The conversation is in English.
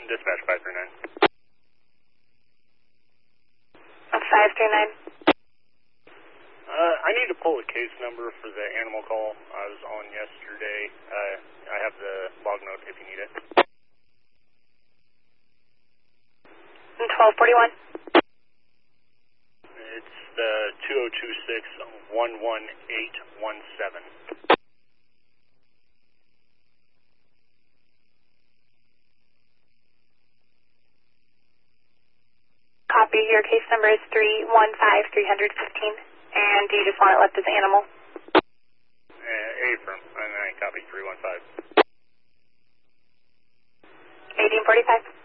Dispatch 539. 539. I need to pull a case number for the animal call I was on yesterday. I have the log note if you need it. 1241. It's the 2026-11817. Copy. Your case number is 315315. And do you just want it left as animal? Affirm. And I copy 315. 1845.